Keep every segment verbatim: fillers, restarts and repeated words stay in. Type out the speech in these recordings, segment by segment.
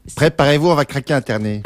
Préparez-vous, on va craquer Internet.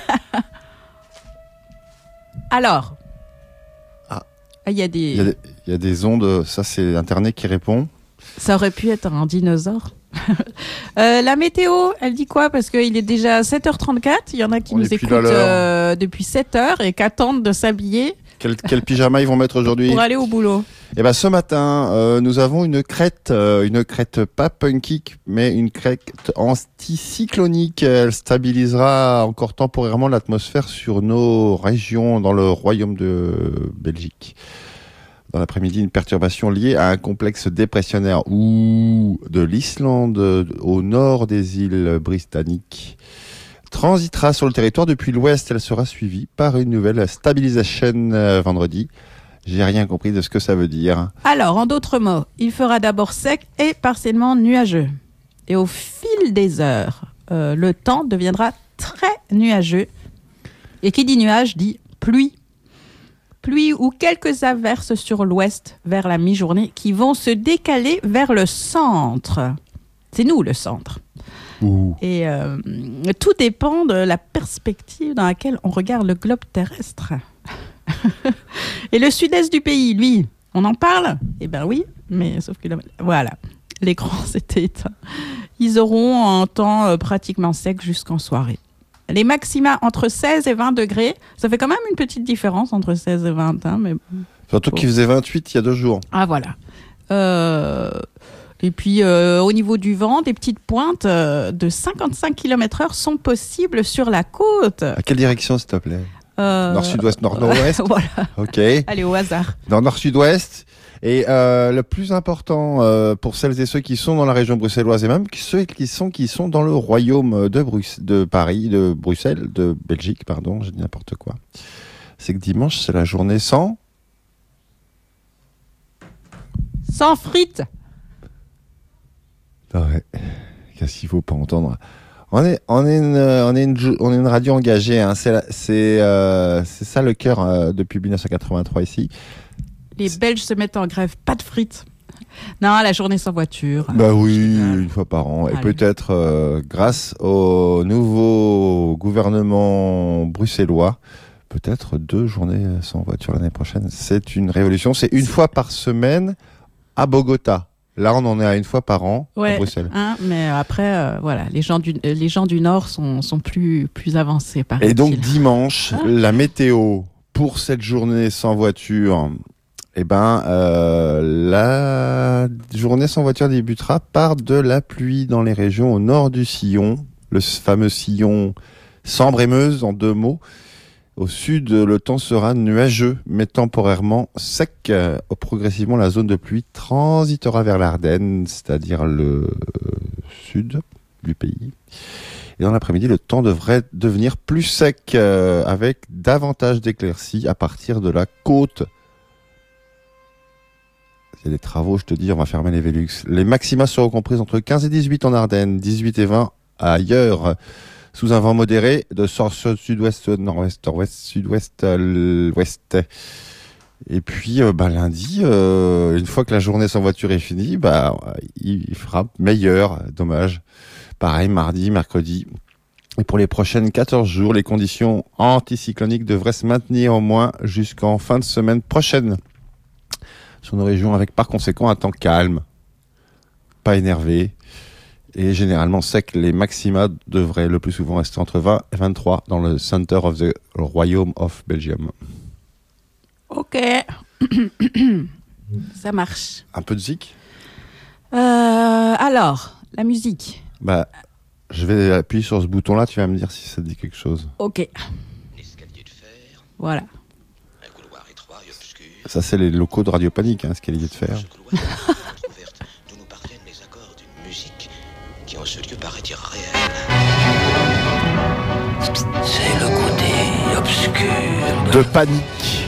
Alors, ah. il y a des... Il y a des, il y a des ondes, ça c'est Internet qui répond. Ça aurait pu être un dinosaure. euh, la météo, elle dit quoi? Parce qu'il est déjà sept heures trente-quatre. Il y en a qui on nous écoutent euh, depuis sept heures et qui attendent de s'habiller. Quel, quel pyjama ils vont mettre aujourd'hui? Pour aller au boulot. Eh ben, ce matin, euh, nous avons une crête, euh, une crête pas punky, mais une crête anticyclonique. Elle stabilisera encore temporairement l'atmosphère sur nos régions dans le royaume de Belgique. Dans l'après-midi, une perturbation liée à un complexe dépressionnaire ou de l'Islande au nord des îles britanniques transitera sur le territoire depuis l'ouest. Elle sera suivie par une nouvelle stabilisation euh, vendredi. J'ai rien compris de ce que ça veut dire. Alors, en d'autres mots, il fera d'abord sec et partiellement nuageux. Et au fil des heures, euh, le temps deviendra très nuageux. Et qui dit nuage dit pluie. Pluie ou quelques averses sur l'ouest vers la mi-journée qui vont se décaler vers le centre. C'est nous le centre. Ouh. Et euh, tout dépend de la perspective dans laquelle on regarde le globe terrestre. Et le sud-est du pays, lui, on en parle? Eh bien oui, mais sauf que là, voilà, l'écran s'était éteint. Ils auront un temps euh, pratiquement sec jusqu'en soirée. Les maxima entre seize et vingt degrés, ça fait quand même une petite différence entre seize et vingt. Hein, mais... Surtout bon. Qu'il faisait vingt-huit il y a deux jours. Ah voilà. Euh... Et puis euh, au niveau du vent, des petites pointes euh, de cinquante-cinq kilomètres heure sont possibles sur la côte. À quelle direction, s'il te plaît? euh... Nord-sud-ouest, nord-nord-ouest. Voilà. Ok. Allez, au hasard. Dans nord-sud-ouest. Et euh, le plus important euh, pour celles et ceux qui sont dans la région bruxelloise et même ceux qui sont qui sont dans le royaume de, Brux- de Paris, de Bruxelles, de Belgique, pardon, j'ai dit n'importe quoi. C'est que dimanche, c'est la journée sans... Sans frites. Ouais. Qu'est-ce qu'il faut pas entendre? On est, on est une, on est une, on est une radio engagée. Hein. C'est, la, c'est, euh, c'est ça le cœur euh, depuis dix-neuf cent quatre-vingt-trois ici. Les Belges se mettent en grève, pas de frites. Non, la journée sans voiture. Bah oui, une fois par an. Allez. Et peut-être euh, grâce au nouveau gouvernement bruxellois, peut-être deux journées sans voiture l'année prochaine. C'est une révolution. C'est une fois par semaine à Bogota. Là, on en est à une fois par an ouais, à Bruxelles. Hein, mais après, euh, voilà, les gens du, les gens du Nord sont, sont plus, plus avancés. Et donc, dimanche, ah. la météo pour cette journée sans voiture... Eh ben, euh, la journée sans voiture débutera par de la pluie dans les régions au nord du sillon, le fameux sillon Sambre-et-Meuse en deux mots. Au sud, le temps sera nuageux, mais temporairement sec. Euh, progressivement, la zone de pluie transitera vers l'Ardenne, c'est-à-dire le sud du pays. Et dans l'après-midi, le temps devrait devenir plus sec, euh, avec davantage d'éclaircies à partir de la côte. Il y a des travaux, je te dis, on va fermer les Velux. Les maxima seront comprises entre quinze et dix-huit en Ardennes, dix-huit et vingt ailleurs, sous un vent modéré de sud-sud-ouest, nord-ouest, nord-ouest, sud-ouest, euh, ouest. Et puis, euh, bah, lundi, euh, une fois que la journée sans voiture est finie, bah, il fera meilleur, dommage. Pareil, mardi, mercredi. Et pour les prochaines quatorze jours, les conditions anticycloniques devraient se maintenir au moins jusqu'en fin de semaine prochaine. Sur nos régions, avec par conséquent un temps calme, pas énervé et généralement sec. Les maxima devraient le plus souvent rester entre vingt et vingt-trois dans le center of the Royaume of Belgium. Ok, ça marche. Un peu de zik euh, Alors, la musique. Bah, je vais appuyer sur ce bouton-là, tu vas me dire si ça te dit quelque chose. Ok. L'escalier de fer. Voilà. Ça, c'est les locaux de Radio Panique, hein, escalier de fer. D'où nous parviennent les accords d'une musique qui en ce lieu paraît irréelle. C'est le côté obscur de Panique.